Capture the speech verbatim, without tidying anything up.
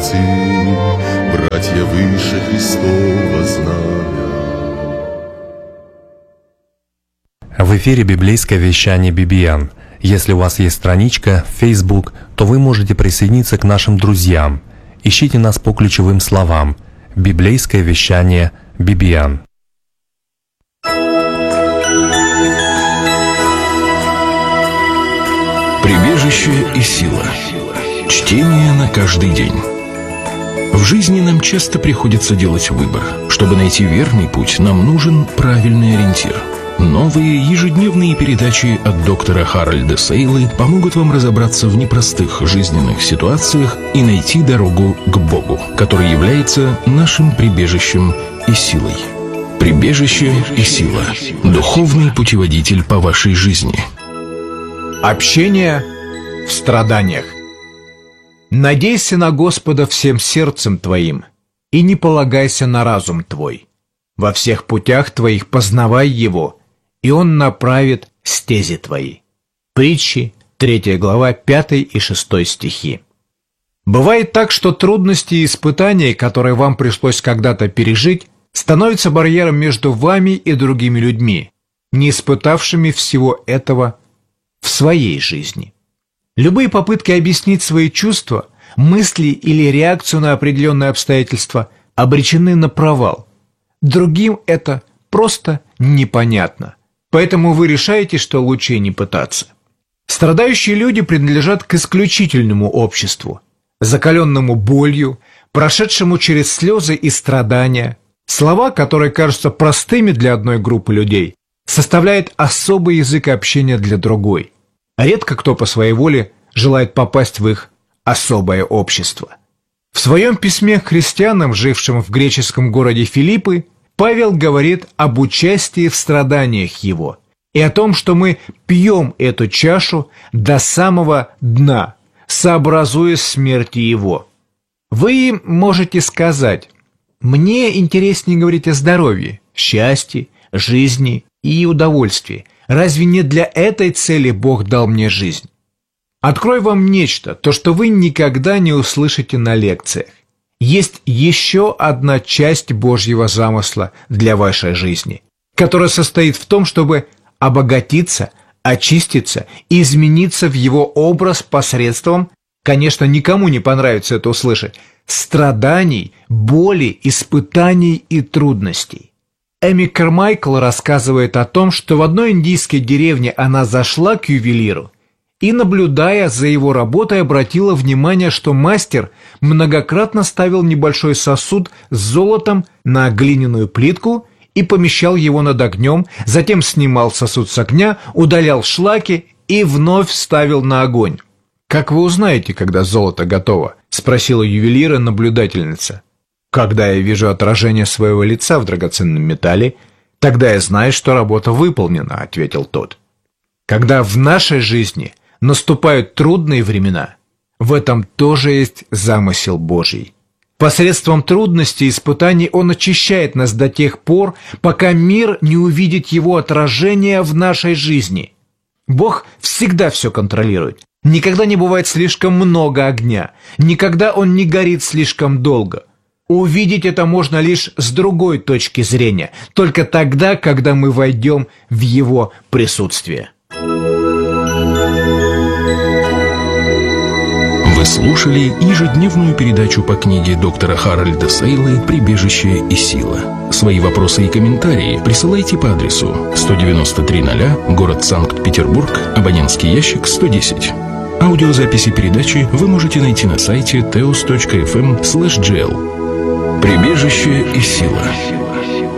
силы, братья выше Христова знамя. В эфире библейское вещание би би эн. Если у вас есть страничка в Facebook, то вы можете присоединиться к нашим друзьям. Ищите нас по ключевым словам «Библейское вещание би би эн». Прибежище и сила. Чтение на каждый день. В жизни нам часто приходится делать выбор. Чтобы найти верный путь, нам нужен правильный ориентир. Новые ежедневные передачи от доктора Харальда Сейлы помогут вам разобраться в непростых жизненных ситуациях и найти дорогу к Богу, который является нашим прибежищем и силой. Прибежище и сила. Духовный путеводитель по вашей жизни. Общение в страданиях. Надейся на Господа всем сердцем твоим и не полагайся на разум твой. Во всех путях твоих познавай Его, и Он направит стези твои. Притчи, третья глава, пятый и шестой стихи. Бывает так, что трудности и испытания, которые вам пришлось когда-то пережить, становятся барьером между вами и другими людьми, не испытавшими всего этого в своей жизни. Любые попытки объяснить свои чувства, мысли или реакцию на определенные обстоятельства обречены на провал. Другим это просто непонятно. Поэтому вы решаете, что лучше не пытаться. Страдающие люди принадлежат к исключительному обществу, закаленному болью, прошедшему через слезы и страдания. Слова, которые кажутся простыми для одной группы людей, составляют особый язык общения для другой. Редко кто по своей воле желает попасть в их особое общество. В своем письме к христианам, жившим в греческом городе Филиппы, Павел говорит об участии в страданиях его и о том, что мы пьем эту чашу до самого дна, сообразуя смерти его. Вы можете сказать: «Мне интереснее говорить о здоровье, счастье, жизни и удовольствии. Разве не для этой цели Бог дал мне жизнь?» Открою вам нечто, то, что вы никогда не услышите на лекциях. Есть еще одна часть Божьего замысла для вашей жизни, которая состоит в том, чтобы обогатиться, очиститься и измениться в Его образ посредством, конечно, никому не понравится это услышать, страданий, боли, испытаний и трудностей. Эми Кармайкл рассказывает о том, что в одной индийской деревне она зашла к ювелиру и, наблюдая за его работой, обратила внимание, что мастер многократно ставил небольшой сосуд с золотом на глиняную плитку и помещал его над огнем, затем снимал сосуд с огня, удалял шлаки и вновь ставил на огонь. «Как вы узнаете, когда золото готово?» – спросила ювелира наблюдательница. «Когда я вижу отражение своего лица в драгоценном металле, тогда я знаю, что работа выполнена», – ответил тот. Когда в нашей жизни наступают трудные времена, в этом тоже есть замысел Божий. Посредством трудностей и испытаний Он очищает нас до тех пор, пока мир не увидит Его отражения в нашей жизни. Бог всегда все контролирует. Никогда не бывает слишком много огня, никогда он не горит слишком долго. Увидеть это можно лишь с другой точки зрения, только тогда, когда мы войдем в Его присутствие. Вы слушали ежедневную передачу по книге доктора Харальда Сейлы «Прибежище и сила». Свои вопросы и комментарии присылайте по адресу сто девяносто три ноль, город Санкт-Петербург, абонентский ящик сто десять. Аудиозаписи передачи вы можете найти на сайте теос точка эф эм слэш джи эл. Прибежище и сила.